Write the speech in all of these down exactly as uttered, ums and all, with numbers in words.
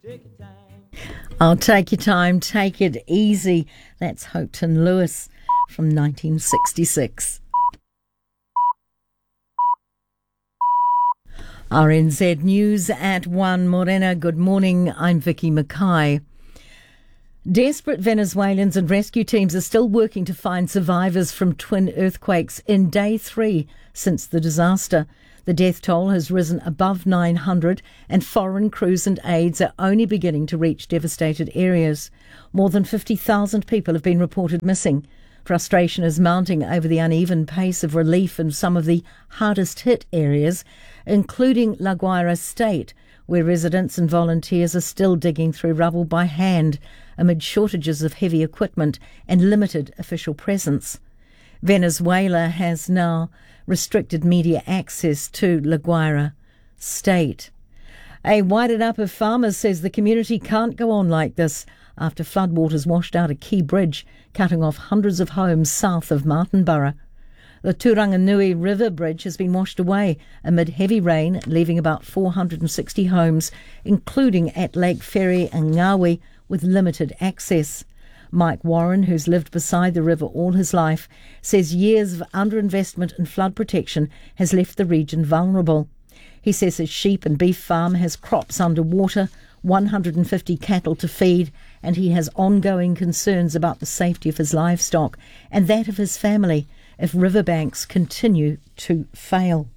I'll take your time, take it easy. That's Houghton Lewis from nineteen sixty-six. R N Z News at one. Morena, good morning. I'm Vicky Mackay. Desperate Venezuelans and rescue teams are still working to find survivors from twin earthquakes in day three since the disaster. The death toll has risen above nine hundred and foreign crews and aides are only beginning to reach devastated areas. More than fifty thousand people have been reported missing. Frustration is mounting over the uneven pace of relief in some of the hardest hit areas, including La Guaira State, where residents and volunteers are still digging through rubble by hand amid shortages of heavy equipment and limited official presence. Venezuela has now restricted media access to La Guaira State. A Waited Up of farmers says the community can't go on like this after floodwaters washed out a key bridge, cutting off hundreds of homes south of Martinborough. The Turanganui River Bridge has been washed away amid heavy rain, leaving about four hundred sixty homes, including at Lake Ferry and Ngawi, with limited access. Mike Warren, who's lived beside the river all his life, says years of underinvestment in flood protection has left the region vulnerable. He says his sheep and beef farm has crops underwater, one hundred fifty cattle to feed, and he has ongoing concerns about the safety of his livestock and that of his family if riverbanks continue to fail.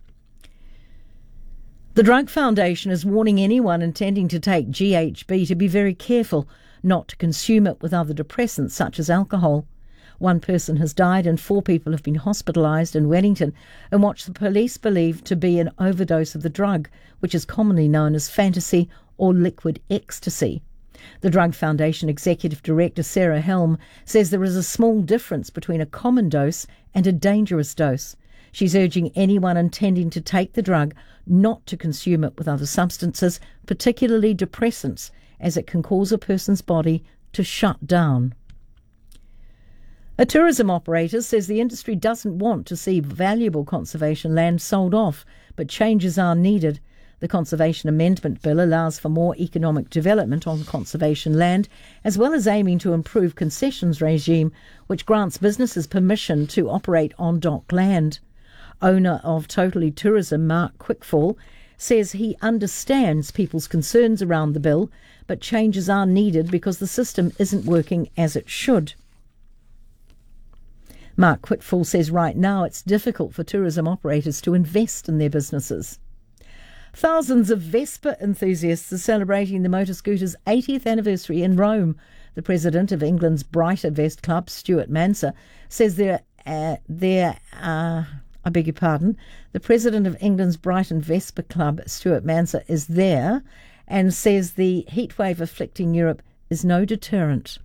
The Drug Foundation is warning anyone intending to take G H B to be very careful not to consume it with other depressants such as alcohol. One person has died and four people have been hospitalised in Wellington in what the police believe to be an overdose of the drug, which is commonly known as fantasy or liquid ecstasy. The Drug Foundation Executive Director Sarah Helm says there is a small difference between a common dose and a dangerous dose. She's urging anyone intending to take the drug not to consume it with other substances, particularly depressants, as it can cause a person's body to shut down. A tourism operator says the industry doesn't want to see valuable conservation land sold off, but changes are needed. The Conservation Amendment Bill allows for more economic development on conservation land, as well as aiming to improve concessions regime, which grants businesses permission to operate on dock land. Owner of Totally Tourism, Mark Quickfall, says he understands people's concerns around the bill, but changes are needed because the system isn't working as it should. Mark Quickfall says right now it's difficult for tourism operators to invest in their businesses. Thousands of Vespa enthusiasts are celebrating the motor scooter's eightieth anniversary in Rome. The president of England's Brighter Vest Club, Stuart Manser, says there, uh, there are... I beg your pardon, the president of England's Brighton Vespa Club, Stuart Manser, is there and says the heatwave afflicting Europe is no deterrent.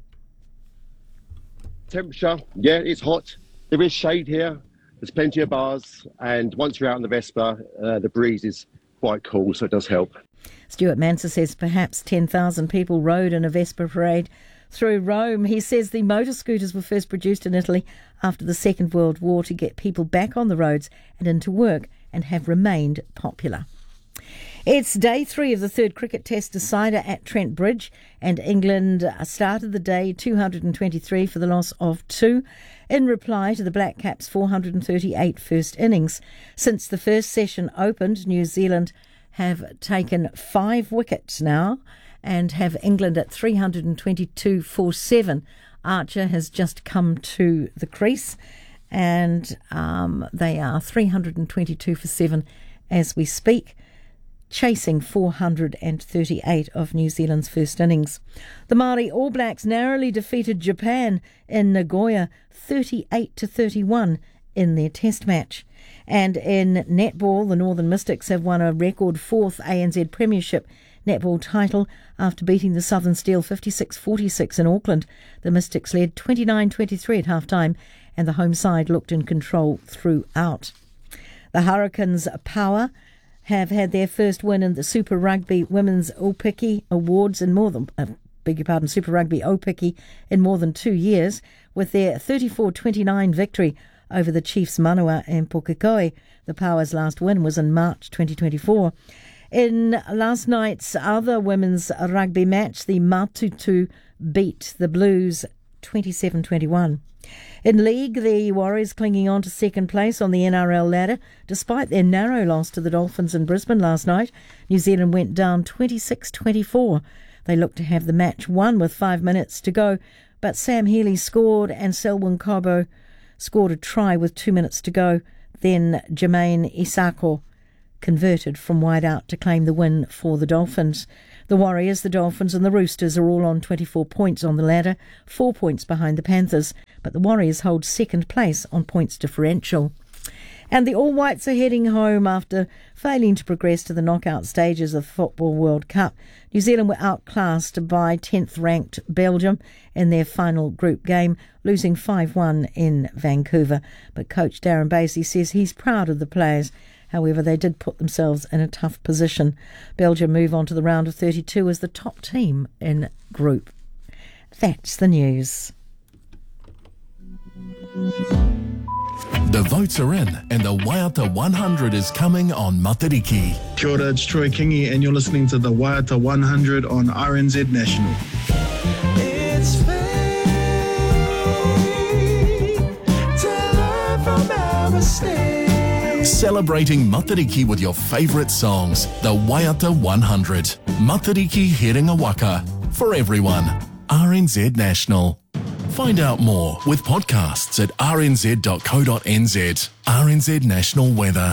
Temperature, yeah, it's hot. There is shade here. There's plenty of bars. And once you're out on the Vespa, uh, the breeze is quite cool, so it does help. Stuart Manser says perhaps ten thousand people rode in a Vespa parade through Rome. He says the motor scooters were first produced in Italy after the Second World War to get people back on the roads and into work, and have remained popular. It's day three of the third cricket test decider at Trent Bridge, and England started the day two hundred twenty-three for the loss of two in reply to the Black Caps' four hundred thirty-eight first innings. Since the first session opened, New Zealand have taken five wickets now and have England at three hundred twenty-two for seven. Archer has just come to the crease, and um, they are three hundred twenty-two for seven as we speak, chasing four hundred thirty-eight of New Zealand's first innings. The Māori All Blacks narrowly defeated Japan in Nagoya thirty-eight to thirty-one in their test match. And in netball, the Northern Mystics have won a record fourth A N Z Premiership netball title after beating the Southern Steel fifty-six forty-six in Auckland. The Mystics led twenty-nine twenty-three at half-time, and the home side looked in control throughout. The Hurricanes Power have had their first win in the Super Rugby Women's Aupiki Awards in more than, uh, beg your pardon, Super Rugby Aupiki in more than two years, with their thirty-four twenty-nine victory over the Chiefs Manua and Pukekohe. The Power's last win was in March twenty twenty-four. In last night's other women's rugby match, the Matutu beat the Blues twenty-seven twenty-one. In league, the Warriors clinging on to second place on the N R L ladder. Despite their narrow loss to the Dolphins in Brisbane last night, New Zealand went down twenty-six twenty-four. They looked to have the match won with five minutes to go, but Sam Healy scored and Selwyn Cobo scored a try with two minutes to go. Then Jermaine Isako converted from wide out to claim the win for the Dolphins. The Warriors, the Dolphins and the Roosters are all on twenty-four points on the ladder, four points behind the Panthers, but the Warriors hold second place on points differential. And the All Whites are heading home after failing to progress to the knockout stages of the Football World Cup. New Zealand were outclassed by tenth-ranked Belgium in their final group game, losing five one in Vancouver. But coach Darren Basey says he's proud of the players. However, they did put themselves in a tough position. Belgium move on to the round of thirty-two as the top team in group. That's the news. The votes are in and the Waiata one hundred is coming on Matariki. Kia ora, it's Troy Kingi and you're listening to the Waiata one hundred on R N Z National. It's fate to learn from our mistakes. Celebrating Matariki with your favourite songs. The Waiata one hundred. Matariki Herenga Waka. For everyone. R N Z National. Find out more with podcasts at r n z dot co dot n z. R N Z National Weather.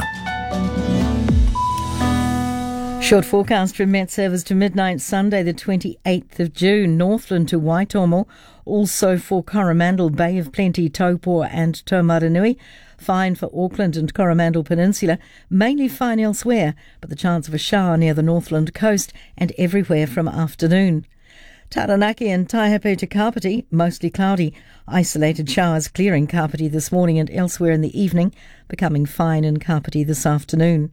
Short forecast from Met Service to midnight Sunday the twenty-eighth of June. Northland to Waitomo. Also for Coromandel, Bay of Plenty, Taupo and Taumaranui. Fine for Auckland and Coromandel Peninsula. Mainly fine elsewhere, but the chance of a shower near the Northland coast and everywhere from afternoon. Taranaki and Taihape to Kapiti, mostly cloudy. Isolated showers clearing Kapiti this morning and elsewhere in the evening, becoming fine in Kapiti this afternoon.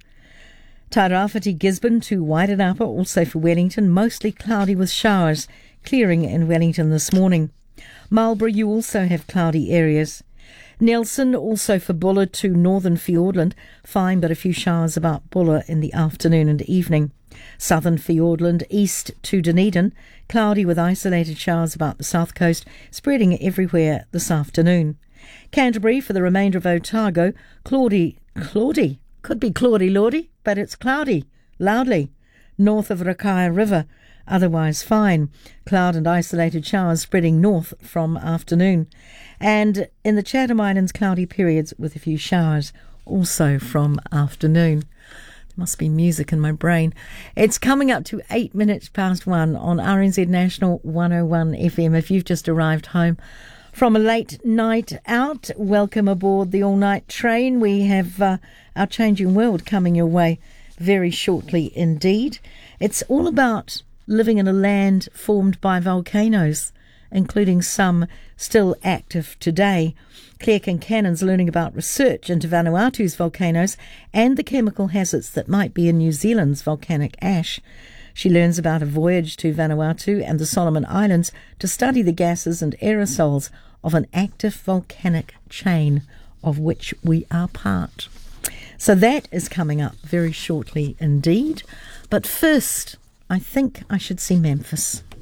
Tairāwhiti Gisborne to Wairanapa, also for Wellington, mostly cloudy with showers, clearing in Wellington this morning. Marlborough, you also have cloudy areas. Nelson, also for Buller to northern Fiordland, fine but a few showers about Buller in the afternoon and evening. Southern Fiordland, east to Dunedin, cloudy with isolated showers about the south coast, spreading everywhere this afternoon. Canterbury for the remainder of Otago, cloudy, cloudy, could be cloudy lordy, but it's cloudy, loudly, north of Rakaya River, otherwise fine. Cloud and isolated showers spreading north from afternoon. And in the Chatham Islands, cloudy periods with a few showers, also from afternoon. Must be music in my brain. It's coming up to eight minutes past one on R N Z National one oh one F M. If you've just arrived home from a late night out, welcome aboard the all-night train. We have uh, Our Changing World coming your way very shortly indeed. It's all about living in a land formed by volcanoes, including some still active today. Claire Kincannon's learning about research into Vanuatu's volcanoes and the chemical hazards that might be in New Zealand's volcanic ash. She learns about a voyage to Vanuatu and the Solomon Islands to study the gases and aerosols of an active volcanic chain of which we are part. So that is coming up very shortly indeed. But first, I think I should see Memphis.